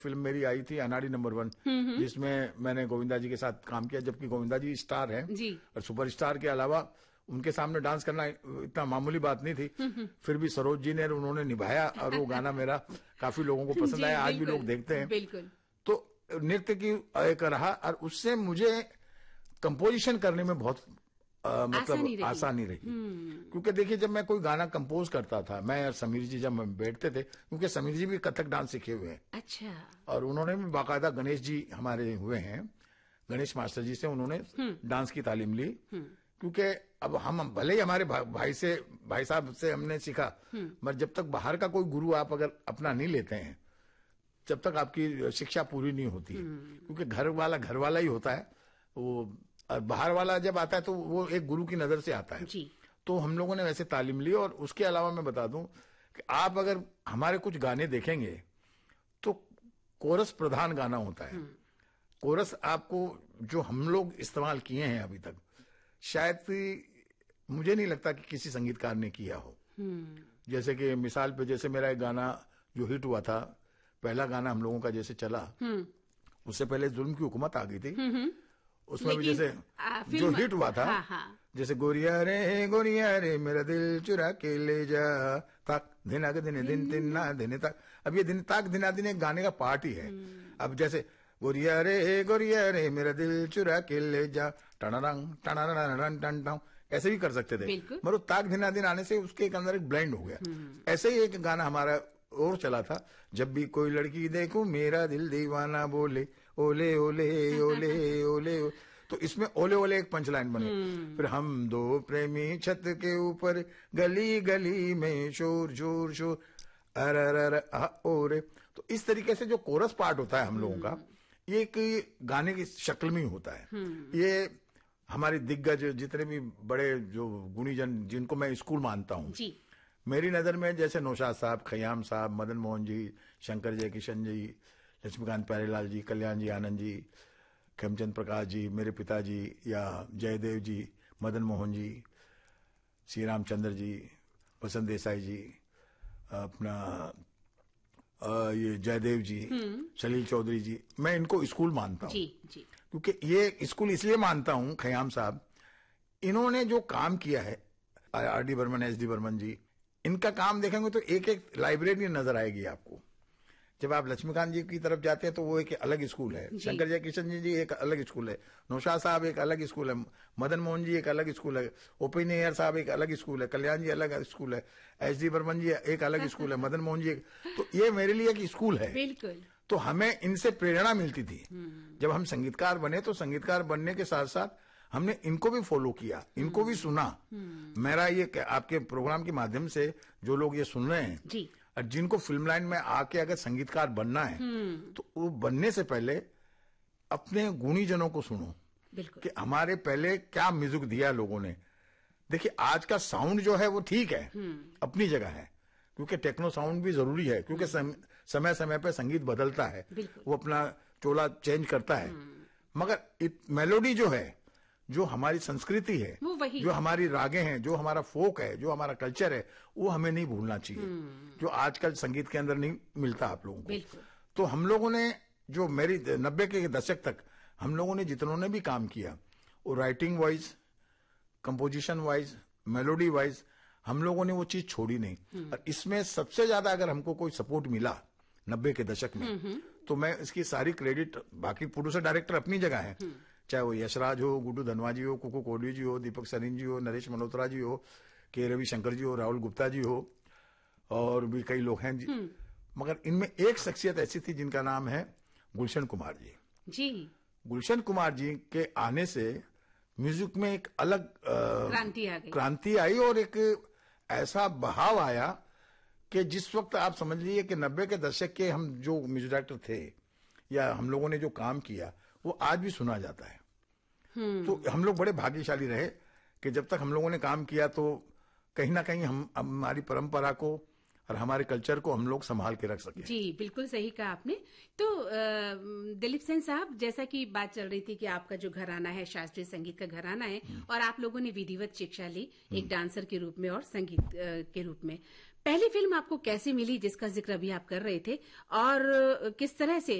Film मेरी आई थी अनाड़ी नंबर 1, जिसमें मैंने गोविंदा जी के साथ काम किया, जबकि गोविंदा जी स्टार हैं और सुपरस्टार के अलावा उनके सामने डांस करना इतना मामूली बात नहीं थी। फिर भी सरोज जी ने उन्होंने निभाया और वो गाना मेरा काफी लोगों को पसंद आया, आज भी लोग देखते हैं। बिल्कुल। तो नृत्य की एक रहा और उससे मुझे कंपोजिशन करने में बहुत मतलब आसानी रही। क्योंकि देखिए, जब मैं कोई गाना कंपोज करता था, मैं और समीर जी जब बैठते थे, क्योंकि समीर जी भी कथक डांस सीखे हुए हैं। अच्छा। और उन्होंने भी बाकायदा गणेश जी हमारे हुए हैं, गणेश मास्टर जी से उन्होंने डांस की तालीम ली। क्योंकि अब हम भले ही हमारे भाई साहब से हमने सीखा, मगर जब तक बाहर का कोई गुरु आप अगर अपना नहीं लेते हैं, जब तक आपकी शिक्षा पूरी नहीं होती है। क्योंकि घर वाला ही होता है, वो बाहर वाला जब आता है तो वो एक गुरु की नजर से आता है जी। तो हम लोगों ने वैसे तालीम ली। और उसके अलावा मैं बता दूं कि आप अगर हमारे कुछ गाने देखेंगे तो कोरस प्रधान गाना होता है। कोरस आपको जो हम लोग इस्तेमाल किए हैं अभी तक, शायद मुझे नहीं लगता कि किसी संगीतकार ने किया हो। जैसे कि मिसाल पे, जैसे मेरा एक गाना जो हिट हुआ था, पहला गाना हम लोगों का जैसे चला, उससे पहले जुल्म की हुकूमत आ गई थी। उसमें भी जैसे जो हिट हुआ था, जैसे गोरिया रे मेरा दिल चुरा के ले जा, तक दिना के दिन दिन तक। अब ये दिन तक दिना दिन एक गाने का पार्ट ही है। अब जैसे गोरिया रे मेरा दिल चुरा के ले जा, टनरंग टन ऐसे भी कर सकते थे, मगर ताक दिना दिन आने से उसके अंदर एक ब्लेंड हो गया। ऐसे ही एक गाना हमारा और चला था, जब भी कोई लड़की देखूं मेरा दिल दीवाना बोले, ओले ओले ओले ओले। तो इसमें ओले ओले एक पंचलाइन बने। फिर हम दो प्रेमी छत के ऊपर, गली गली में शोर शोर शोर, अर ओरे। तो इस तरीके से जो कोरस पार्ट होता है हम लोगों का, ये एक गाने की शक्ल में ही होता है। ये हमारे दिग्गज जितने भी बड़े जो गुणीजन जिनको मैं स्कूल मानता हूँ, मेरी नजर में जैसे नौशाद साहब, खयाम साहब, मदन मोहन जी, शंकर जय किशन जी, लक्ष्मीकांत प्यारेलाल जी, कल्याण जी आनंद जी, खेमचंद प्रकाश जी, मेरे पिताजी, या जयदेव जी, मदन मोहन जी, श्री रामचंद्र जी, वसंत देसाई जी, अपना ये जयदेव जी, सलील चौधरी जी, मैं इनको स्कूल मानता हूँ। क्योंकि ये स्कूल इसलिए मानता हूँ, खयाम साहब, इन्होंने जो काम किया है, आर.डी. बर्मन, एस.डी. बर्मन जी, इनका काम देखेंगे तो एक एक लाइब्रेरी नजर आएगी आपको। जब आप लक्ष्मीकांत जी की तरफ जाते हैं तो वो एक अलग स्कूल है, शंकर जय किशन जी एक अलग स्कूल है, नौशाद साहब एक अलग स्कूल है, मदन मोहन जी एक अलग स्कूल है, ओपी नैयर साहब एक अलग स्कूल है, कल्याण जी अलग स्कूल है, एस.डी. बर्मन जी एक अलग स्कूल है, मदन मोहन जी तो ये मेरे लिए एक स्कूल है। बिल्कुल। तो हमें इनसे प्रेरणा मिलती थी। जब हम संगीतकार बने तो संगीतकार बनने के साथ साथ हमने इनको भी फॉलो किया, इनको भी सुना। मेरा ये आपके प्रोग्राम के माध्यम से जो लोग ये सुन रहे हैं जी, और जिनको फिल्म लाइन में आके अगर संगीतकार बनना है तो वो बनने से पहले अपने गुणीजनों को सुनो कि हमारे पहले क्या म्यूजिक दिया लोगों ने। देखिए, आज का साउंड जो है वो ठीक है, अपनी जगह है, क्योंकि टेक्नो साउंड भी जरूरी है, क्योंकि समय समय पे संगीत बदलता है, वो अपना चोला चेंज करता है। मगर मेलोडी जो है, जो हमारी संस्कृति है, जो हमारी रागे हैं, जो हमारा फोक है, जो हमारा कल्चर है, वो हमें नहीं भूलना चाहिए, जो आजकल संगीत के अंदर नहीं मिलता आप लोगों को। तो हम लोगों ने जो मेरी 90 के दशक तक हम लोगों ने जितनों ने भी काम किया, वो writing wise, composition wise, melody wise, हम लोगों ने वो चीज छोड़ी नहीं। और इसमें सबसे ज्यादा अगर हमको कोई सपोर्ट मिला 90 के दशक में, तो मैं इसकी सारी क्रेडिट, बाकी प्रोड्यूसर डायरेक्टर अपनी जगह है, चाहे वो यशराज हो, गुड्डू धनवा जी हो, कुकू कोहली जी हो, दीपक सरीन जी हो, नरेश मल्होत्रा जी हो, के रविशंकर जी हो, राहुल गुप्ता जी हो, और भी कई लोग हैं जी। मगर इनमें एक शख्सियत ऐसी थी जिनका नाम है गुलशन कुमार जी। गुलशन कुमार जी के आने से म्यूजिक में एक अलग क्रांति आई और एक ऐसा बहाव आया कि जिस वक्त आप समझ लीजिए कि 90 के दशक के हम जो म्यूजिक डायरेक्टर थे या हम लोगों ने जो काम किया, वो आज भी सुना जाता है। तो हम लोग बड़े भाग्यशाली रहे कि जब तक हम लोगों ने काम किया तो कहीं ना कहीं हम हमारी परंपरा को और हमारे कल्चर को हम लोग संभाल के रख सके। जी, बिल्कुल सही कहा आपने। तो दिलीप सेन साहब, जैसा कि बात चल रही थी कि आपका जो घराना है शास्त्रीय संगीत का घराना है और आप लोगों ने विधिवत शिक्षा ली एक डांसर के रूप में और संगीत के रूप में, पहली फिल्म आपको कैसे मिली जिसका जिक्र अभी आप कर रहे थे, और किस तरह से